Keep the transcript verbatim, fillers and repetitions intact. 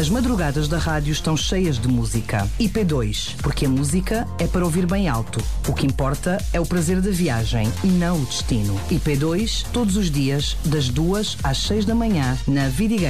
As madrugadas da rádio estão cheias de música. I P dois, porque a música é para ouvir bem alto. O que importa é o prazer da viagem e não o destino. I P dois, todos os dias, das duas às seis da manhã, na Vidigal.